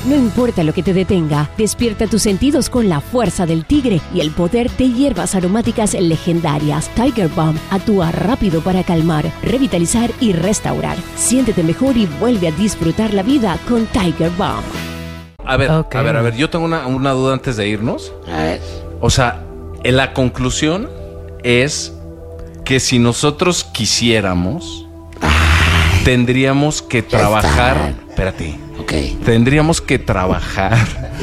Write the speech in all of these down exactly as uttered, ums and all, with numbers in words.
No importa lo que te detenga, despierta tus sentidos con la fuerza del tigre y el poder de hierbas aromáticas legendarias. Tiger Balm actúa rápido para calmar, revitalizar y restaurar. Siéntete mejor y vuelve a disfrutar la vida con Tiger Balm. A ver, Okay. a ver, a ver, yo tengo una, una duda antes de irnos. A ver. O sea, en la conclusión es que si nosotros quisiéramos, Ay, tendríamos que ya trabajar. está. Espérate. Ok. Tendríamos que trabajar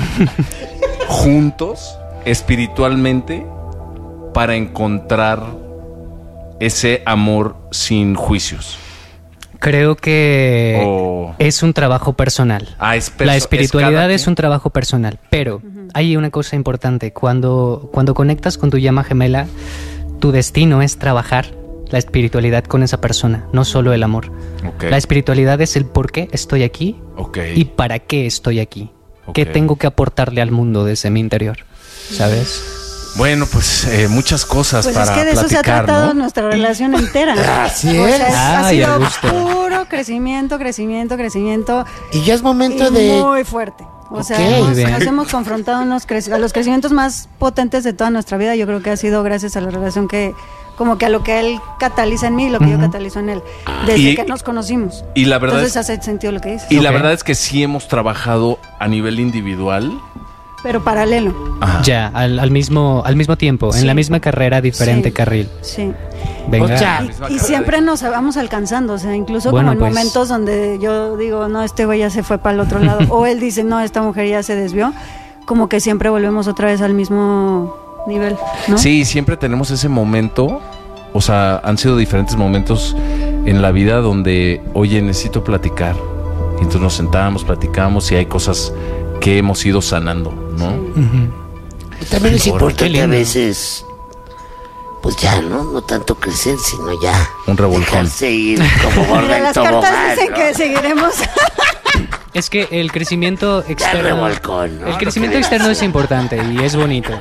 juntos, espiritualmente, para encontrar ese amor sin juicios. Creo que O- es un trabajo personal. Ah, es perso- La es espiritualidad cada es, quien. un trabajo personal, pero hay una cosa importante. Cuando, cuando conectas con tu llama gemela, tu destino es trabajar la espiritualidad con esa persona, no solo el amor. Ok. La espiritualidad es el por qué estoy aquí Ok. y para qué estoy aquí. Ok. ¿Qué tengo que aportarle al mundo desde mi interior? ¿Sabes? Bueno, pues eh, muchas cosas Pues para es que de eso se ha platicar, tratado ¿no? nuestra relación entera. Así O sea, es. es- ha Ay, a sido gusto. puro crecimiento, crecimiento, crecimiento. Y ya es momento y de... muy fuerte. O sea, Ok. hemos- Muy bien. nos hemos confrontado a, unos crec- a los crecimientos más potentes de toda nuestra vida. Yo creo que ha sido gracias a la relación que, como que a lo que él cataliza en mí y lo que yo Ujú. catalizo en él. Desde Y- que nos conocimos. Y la verdad Entonces es, hace sentido lo que dices. y la Ok. verdad es que sí hemos trabajado a nivel individual. Pero paralelo. Ajá. Ya, al, al mismo, al mismo tiempo, Sí. en la misma carrera, diferente Sí. carril. Sí. Venga. O sea, Y, y siempre nos vamos alcanzando, o sea, incluso Bueno, como en pues. momentos donde yo digo, no, este güey ya se fue para el otro lado, o él dice, no, esta mujer ya se desvió, como que siempre volvemos otra vez al mismo nivel, ¿no? Sí, siempre tenemos ese momento. O sea, han sido diferentes momentos en la vida donde, oye, necesito platicar. Y entonces nos sentamos, platicamos y hay cosas que hemos ido sanando, ¿no? Ujú. También es Qué importante a lindo. veces, pues ya, ¿no? No tanto crecer, sino ya Un revolcón. dejarse ir como gorda Mira, en las tobogán, cartas dicen ¿no? que seguiremos. Es que el crecimiento Ya el externo. revolcón, ¿no? El Lo crecimiento que externo debe es ser. importante y es bonito.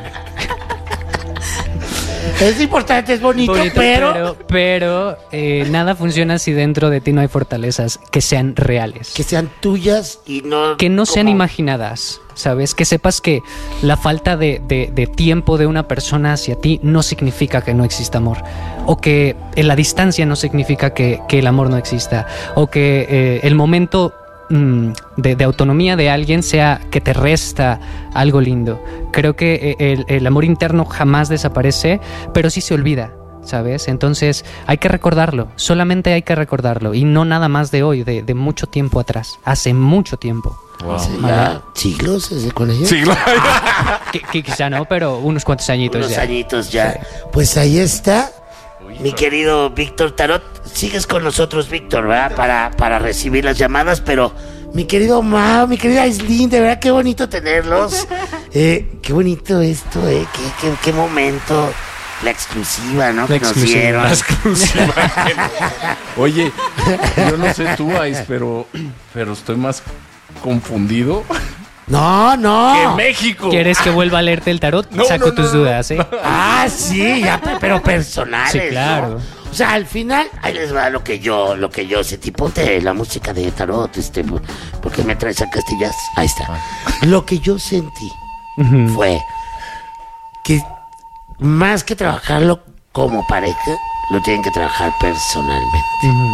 Es importante, es bonito, Bonito, pero, pero, pero, eh, nada funciona si dentro de ti no hay fortalezas que sean reales. que sean tuyas y no... Que no sean como- imaginadas, ¿sabes? Que sepas que la falta de, de- de tiempo de una persona hacia ti no significa que no exista amor. O que eh, la distancia no significa que, que el amor no exista. O que eh, el momento mm, de, de autonomía de alguien sea que te resta algo lindo. Creo que eh, el, el amor interno jamás desaparece, pero sí se olvida. ¿Sabes? Entonces hay que recordarlo, solamente hay que recordarlo y no nada más de hoy, de, de mucho tiempo atrás, hace mucho tiempo. Wow. Hace ya siglos desde con ella. Sí, claro. Que, que quizá no, pero unos cuantos añitos Unos ya. añitos ya. Pues ahí está, mi querido Víctor Tarot. Sigues con nosotros, Víctor, ¿verdad? Para, para recibir las llamadas, pero mi querido Mao, mi querida Aislinn, de verdad qué bonito tenerlos. Eh, qué bonito esto, eh, qué, qué, qué momento. La exclusiva, ¿no? La que nos exclusiva. dieron. La exclusiva. Oye, yo no sé tú, Ais, pero, pero estoy más confundido No, que no. México. ¿Quieres que vuelva a leerte el tarot? No, Saco no, no, tus no. dudas, ¿eh? Ah, sí, ya, pe- pero personales. Sí, claro. ¿no? O sea, al final, ahí les va lo que yo, lo que yo sentí. Ponte la música de tarot, este, por- porque me traes a Castillas. Ahí está. Lo que yo sentí Ujú. fue que más que trabajarlo como pareja, lo tienen que trabajar personalmente. Ujú.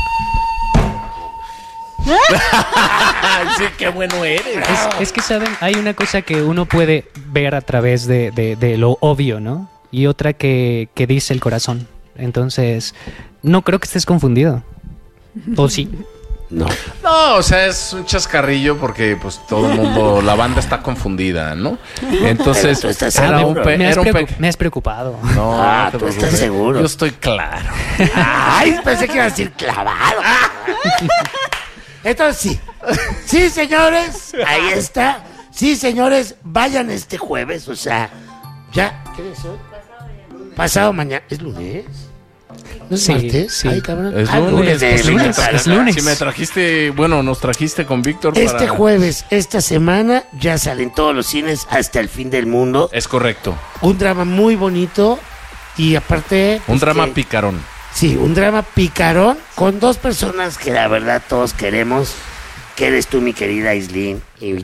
Ay, sí, qué bueno eres. Es, es que, ¿saben? Hay una cosa que uno puede ver a través de, de- de lo obvio, ¿no? Y otra que, que dice el corazón. Entonces, no creo que estés confundido. ¿O sí? No. No, o sea, es un chascarrillo porque pues todo el mundo, la banda está confundida, ¿no? Entonces, Pero tú estás era seguro. un pe- me, has era un preocu- pe- me has preocupado. No, Ah, no te tú estás preocupes. seguro. Yo estoy claro. Ay, pensé que iba a decir clavado. Entonces sí. Sí, señores. Ahí está. Sí, señores. Vayan este jueves. O sea, ya. ¿Qué es hoy? Pasado mañana. ¿Es lunes? ¿No es Sí, martes? sí. Ay, cabrón. Es Ah, lunes, de pues, si me lunes, tra- es lunes. Si me trajiste, bueno, nos trajiste con Víctor Este para... jueves, esta semana, ya salen todos los cines hasta el fin del mundo. Es correcto. Un drama muy bonito. Y aparte... Un pues, drama que- picarón. Sí, un drama picarón con dos personas que la verdad todos queremos, que eres tú, mi querida Aislinn, y